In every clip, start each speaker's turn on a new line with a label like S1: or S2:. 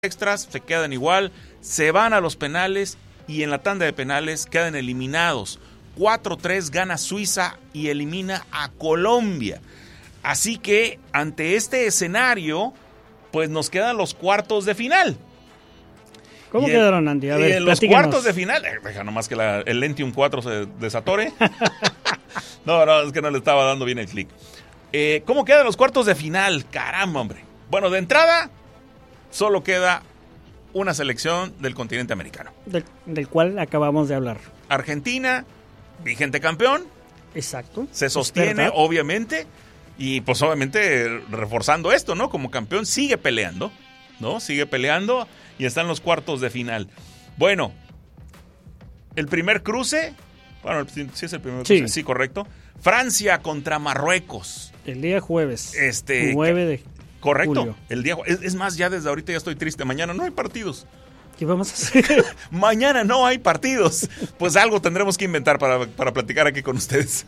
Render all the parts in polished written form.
S1: extras, se quedan igual, se van a los penales y en la tanda de penales quedan eliminados. 4-3 gana Suiza y elimina a Colombia. Así que ante este escenario, pues nos quedan los cuartos de final.
S2: ¿Cómo quedaron, Andy? A ver,
S1: en los cuartos de final, deja nomás que el Lentium 4 se desatore. No, es que no le estaba dando bien el clic. ¿Cómo quedan los cuartos de final? Caramba, hombre. Bueno, de entrada, solo queda una selección del continente americano.
S2: Del cual acabamos de hablar.
S1: Argentina, vigente campeón.
S2: Exacto.
S1: Se sostiene, obviamente, y pues obviamente reforzando esto, ¿no? Como campeón sigue peleando, ¿no? Sigue peleando y está en los cuartos de final. Bueno, el primer cruce, bueno, sí es el primer cruce, sí, correcto. Francia contra Marruecos.
S2: El día jueves. 9 de
S1: correcto.
S2: julio.
S1: El día, es más, ya desde ahorita ya estoy triste. Mañana no hay partidos.
S2: ¿Qué vamos a hacer?
S1: Mañana no hay partidos. Pues algo tendremos que inventar para platicar aquí con ustedes.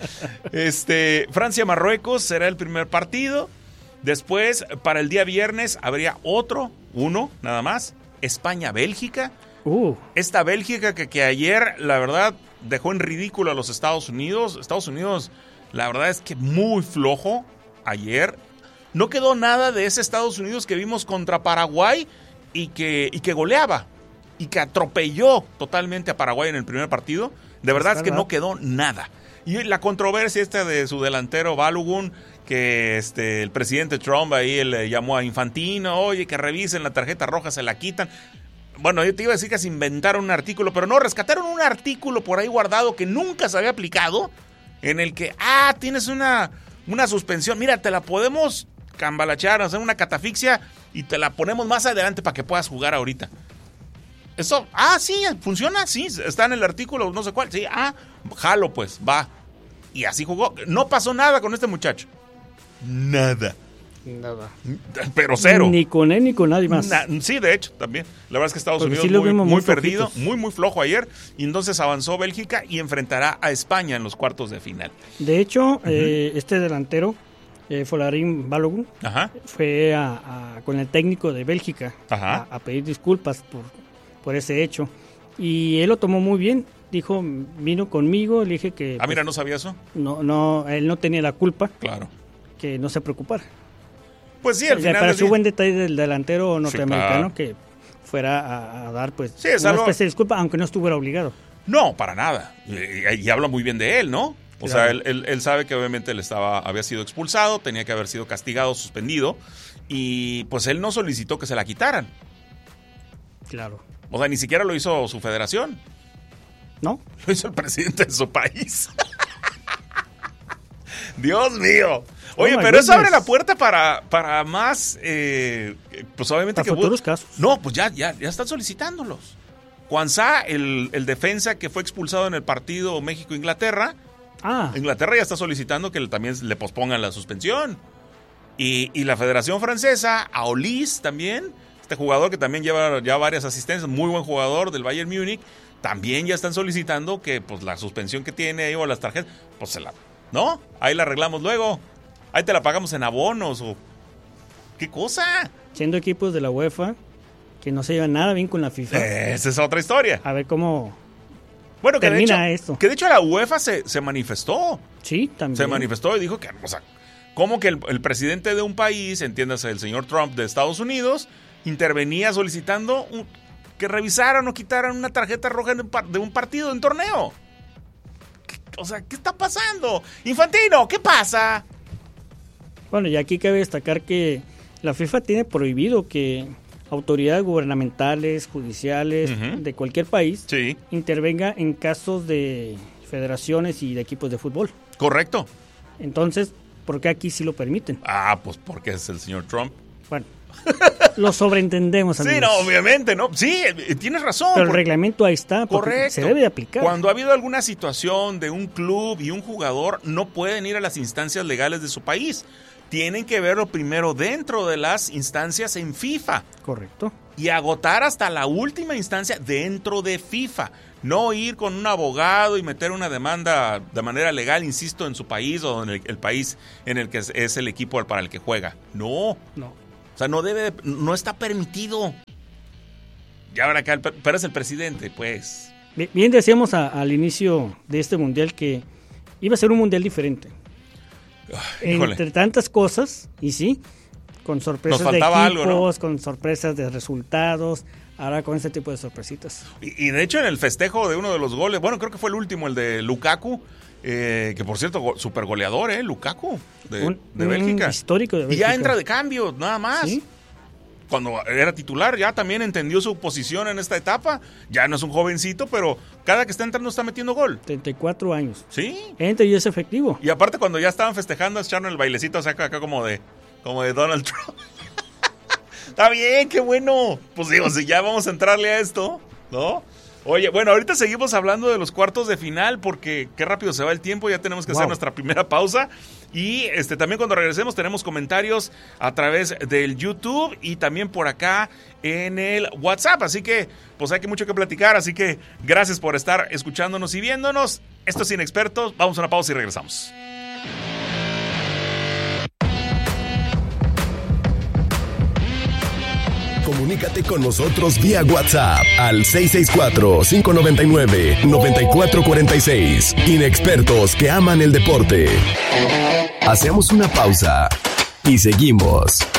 S1: Francia-Marruecos será el primer partido. Después, para el día viernes, habría uno nada más. España-Bélgica. Esta Bélgica que ayer, la verdad, dejó en ridículo a los Estados Unidos. Estados Unidos, la verdad es que muy flojo ayer. No quedó nada de ese Estados Unidos que vimos contra Paraguay y que goleaba y que atropelló totalmente a Paraguay en el primer partido. De verdad es que no quedó nada. Y la controversia de su delantero Balogun, que el presidente Trump ahí le llamó a Infantino, oye, que revisen la tarjeta roja, se la quitan. Bueno, yo te iba a decir que se inventaron un artículo, pero no, rescataron un artículo por ahí guardado que nunca se había aplicado, en el que, tienes una suspensión, mira, te la podemos cambalachar, hacer una catafixia y te la ponemos más adelante para que puedas jugar ahorita. Eso, sí, funciona, sí, está en el artículo, no sé cuál, sí, jalo pues, va. Y así jugó, no pasó nada con este muchacho. Nada. Pero cero.
S2: Ni con él ni con nadie más.
S1: Sí, de hecho, también. La verdad es que Estados Unidos muy perdido, muy flojo ayer. Y entonces avanzó Bélgica y enfrentará a España en los cuartos de final.
S2: De hecho, este delantero, Folarin Balogun, fue con el técnico de Bélgica a pedir disculpas por ese hecho. Y él lo tomó muy bien. Dijo, vino conmigo, le dije que...
S1: mira, ¿no sabía eso?
S2: No, él no tenía la culpa.
S1: Claro.
S2: Que no se preocupara.
S1: Pues sí, al final...
S2: Para su buen detalle del delantero norteamericano, que fuera a dar una especie de disculpa, aunque no estuviera obligado.
S1: No, para nada. Y habla muy bien de él, ¿no? O sea, él sabe que obviamente él había sido expulsado, tenía que haber sido castigado, suspendido, y pues él no solicitó que se la quitaran.
S2: Claro.
S1: O sea, ni siquiera lo hizo su federación.
S2: ¿No?
S1: Lo hizo el presidente de su país. Dios mío. Oye, pero eso abre la puerta para más, pues obviamente
S2: para futuros casos.
S1: No, pues ya están solicitándolos. Cuansá, el defensa que fue expulsado en el partido México-Inglaterra, Inglaterra ya está solicitando que también le pospongan la suspensión. Y la Federación Francesa, a Olise también, este jugador que también lleva ya varias asistencias, muy buen jugador del Bayern Múnich, también ya están solicitando que pues la suspensión que tiene ahí o las tarjetas, pues ¿no? Ahí la arreglamos luego. Ahí te la pagamos en abonos o... ¿Qué cosa?
S2: Siendo equipos de la UEFA que no se llevan nada bien con la FIFA.
S1: Esa es otra historia.
S2: A ver cómo
S1: termina
S2: esto.
S1: Que de hecho la UEFA se manifestó.
S2: Sí, también.
S1: Se manifestó y dijo que, o sea, ¿cómo que el presidente de un país, entiéndase, el señor Trump de Estados Unidos, intervenía solicitando que revisaran o quitaran una tarjeta roja de un partido en torneo? O sea, ¿qué está pasando? Infantino, ¿qué pasa?
S2: Bueno, y aquí cabe destacar que la FIFA tiene prohibido que autoridades gubernamentales, judiciales, de cualquier país, intervenga en casos de federaciones y de equipos de fútbol.
S1: Correcto.
S2: Entonces, ¿por qué aquí sí lo permiten?
S1: Pues porque es el señor Trump.
S2: Bueno, lo sobreentendemos, amigos.
S1: Sí, no, obviamente, ¿no? Sí, tienes razón.
S2: Pero el reglamento ahí está,
S1: correcto.
S2: Se debe de aplicar.
S1: Cuando ha habido alguna situación de un club y un jugador, no pueden ir a las instancias legales de su país. Tienen que verlo primero dentro de las instancias en FIFA.
S2: Correcto.
S1: Y agotar hasta la última instancia dentro de FIFA. No ir con un abogado y meter una demanda de manera legal, insisto, en su país o en el país en el que es el equipo para el que juega. No. O sea, no está permitido. Y ahora acá, pero es el presidente, pues.
S2: Bien decíamos al inicio de este mundial que iba a ser un mundial diferente. Entre tantas cosas, y sí, con sorpresas de equipos, algo, ¿no? Con sorpresas de resultados, ahora con este tipo de sorpresitas.
S1: Y de hecho en el festejo de uno de los goles, bueno, creo que fue el último, el de Lukaku, que por cierto, super goleador, Lukaku, de Bélgica.
S2: Histórico de Bélgica.
S1: Y ya entra de cambio, nada más. ¿Sí? Cuando era titular ya también entendió su posición en esta etapa. Ya no es un jovencito, pero cada que está entrando está metiendo gol.
S2: 34 años.
S1: Sí.
S2: Entra y es efectivo.
S1: Y aparte cuando ya estaban festejando, echaron el bailecito, o sea, acá como de Donald Trump. Está bien, qué bueno. Pues digo, si ya vamos a entrarle a esto, ¿no? Oye, bueno, ahorita seguimos hablando de los cuartos de final porque qué rápido se va el tiempo, ya tenemos que hacer nuestra primera pausa. Y también cuando regresemos tenemos comentarios a través del YouTube y también por acá en el WhatsApp. Así que, pues hay mucho que platicar, así que gracias por estar escuchándonos y viéndonos. Esto es Inexpertos, vamos a una pausa y regresamos.
S3: Comunícate con nosotros vía WhatsApp al 664-599-9446. Inexpertos que aman el deporte. Hacemos una pausa y seguimos.